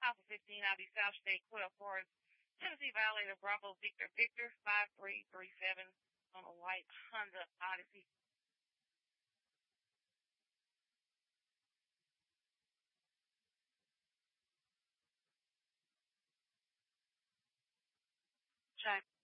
Alpha 15, I'll be South State 12 Forest, Tennessee Violator Bravo Victor Victor 5337 on a white Honda Odyssey. Check.